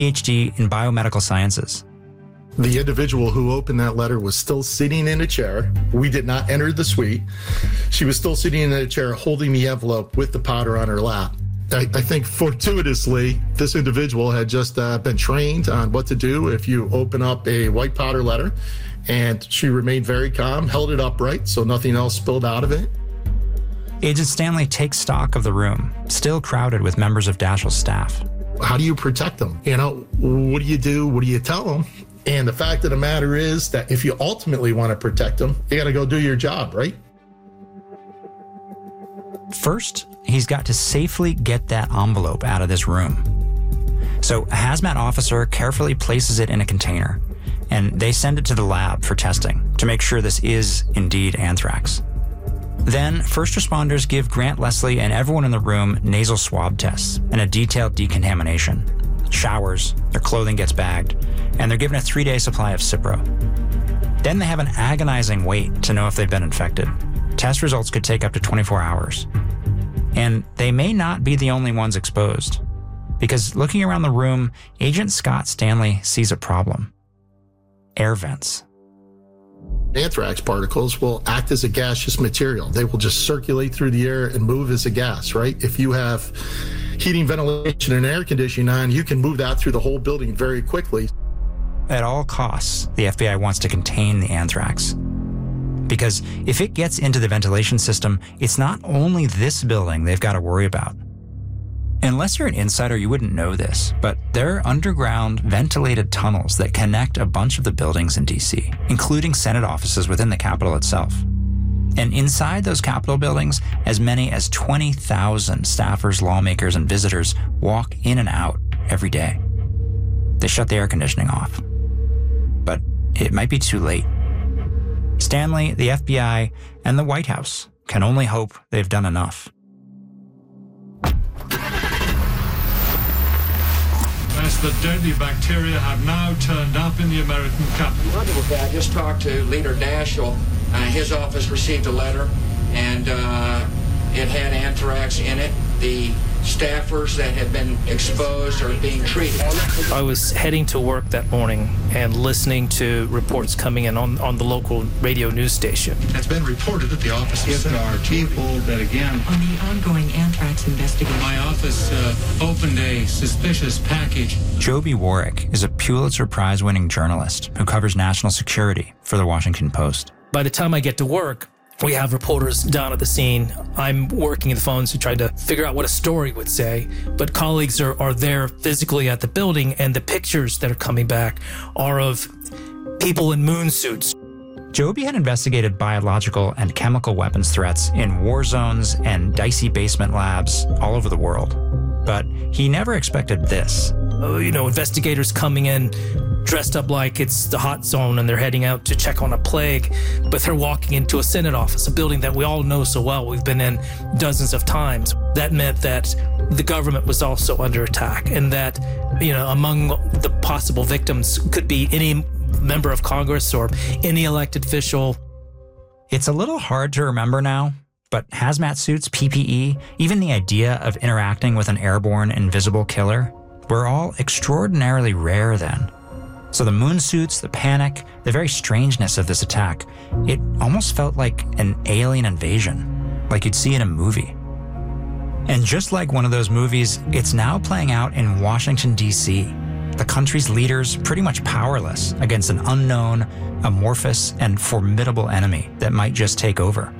PhD in biomedical sciences. The individual who opened that letter was still sitting in a chair. We did not enter the suite. She was still sitting in a chair holding the envelope with the powder on her lap. I think fortuitously, this individual had just been trained on what to do if you open up a white powder letter, and she remained very calm, held it upright so nothing else spilled out of it. Agent Stanley takes stock of the room, still crowded with members of Daschle's staff. How do you protect them? What do you do? What do you tell them? And the fact of the matter is that if you ultimately want to protect them, you got to go do your job, right? First, he's got to safely get that envelope out of this room. So a hazmat officer carefully places it in a container, and they send it to the lab for testing to make sure this is indeed anthrax. Then, first responders give Grant Leslie and everyone in the room nasal swab tests and a detailed decontamination. Showers, their clothing gets bagged, and they're given a 3-day supply of Cipro. Then they have an agonizing wait to know if they've been infected. Test results could take up to 24 hours. And they may not be the only ones exposed, because looking around the room, Agent Scott Stanley sees a problem. Air vents. Anthrax particles will act as a gaseous material. They will just circulate through the air and move as a gas, right? If you have heating, ventilation, and air conditioning on, you can move that through the whole building very quickly. At all costs, the FBI wants to contain the anthrax. Because if it gets into the ventilation system, it's not only this building they've got to worry about. Unless you're an insider, you wouldn't know this, but there are underground ventilated tunnels that connect a bunch of the buildings in DC, including Senate offices within the Capitol itself. And inside those Capitol buildings, as many as 20,000 staffers, lawmakers, and visitors walk in and out every day. They shut the air conditioning off. But it might be too late. Stanley, the FBI, and the White House can only hope they've done enough. As the deadly bacteria have now turned up in the American capital. I just talked to Leader Daschle. His office received a letter, and it had anthrax in it. The staffers that had been exposed are being treated. I was heading to work that morning and listening to reports coming in on the local radio news station. It's been reported at the office. If there are people that, again, on the ongoing anthrax investigation. My office opened a suspicious package. Joby Warrick is a Pulitzer Prize-winning journalist who covers national security for the Washington Post. By the time I get to work, we have reporters down at the scene. I'm working the phones to try to figure out what a story would say, but colleagues are there physically at the building, and the pictures that are coming back are of people in moon suits. Joby had investigated biological and chemical weapons threats in war zones and dicey basement labs all over the world. But he never expected this. Investigators coming in dressed up like it's the hot zone and they're heading out to check on a plague, but they're walking into a Senate office, a building that we all know so well. We've been in dozens of times. That meant that the government was also under attack, and that, among the possible victims could be any member of Congress or any elected official. It's a little hard to remember now, but hazmat suits, PPE, even the idea of interacting with an airborne invisible killer were all extraordinarily rare then. So the moon suits, the panic, the very strangeness of this attack, it almost felt like an alien invasion, like you'd see in a movie. And just like one of those movies, it's now playing out in Washington, D.C., the country's leaders pretty much powerless against an unknown, amorphous, and formidable enemy that might just take over.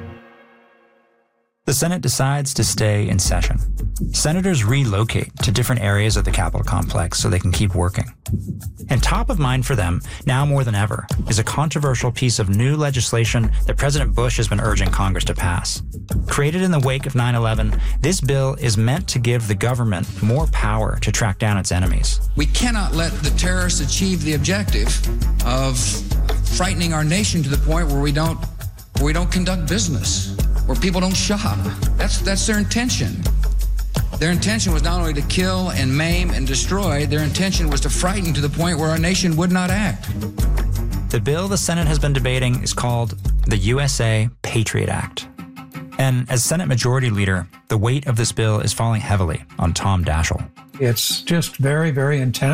The Senate decides to stay in session. Senators relocate to different areas of the Capitol complex so they can keep working. And top of mind for them, now more than ever, is a controversial piece of new legislation that President Bush has been urging Congress to pass. Created in the wake of 9/11, this bill is meant to give the government more power to track down its enemies. We cannot let the terrorists achieve the objective of frightening our nation to the point where we don't conduct business, where people don't shop. That's their intention. Their intention was not only to kill and maim and destroy, their intention was to frighten to the point where our nation would not act. The bill the Senate has been debating is called the USA Patriot Act. And as Senate Majority Leader, the weight of this bill is falling heavily on Tom Daschle. it's just very, very intense.